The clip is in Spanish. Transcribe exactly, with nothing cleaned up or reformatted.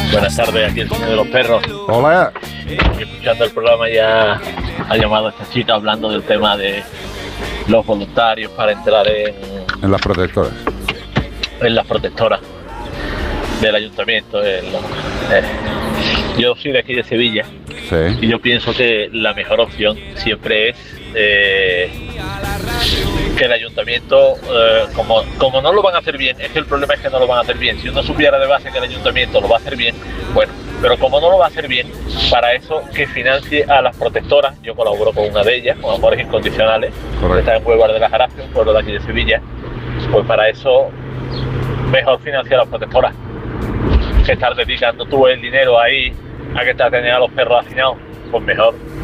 Buenas tardes, aquí el señor de los perros. Hola. Escuchando el programa ya ha llamado esta chica hablando del tema de los voluntarios para entrar en, en las protectoras. En las protectoras del ayuntamiento. En, eh, yo soy de aquí de Sevilla. Sí. Y yo pienso que la mejor opción siempre es eh, que el ayuntamiento, eh, como, como no lo van a hacer bien, es que el problema es que no lo van a hacer bien. Si uno supiera de base que el ayuntamiento lo va a hacer bien, bueno, pero como no lo va a hacer bien, para eso que financie a las protectoras. Yo colaboro con una de ellas, con Amores Incondicionales, que está en Huelva de la Jarapia, un pueblo de aquí de Sevilla. Pues para eso mejor financiar a las protectoras que estar dedicando tú el dinero ahí a que te atengan a los perros hacinados. Pues mejor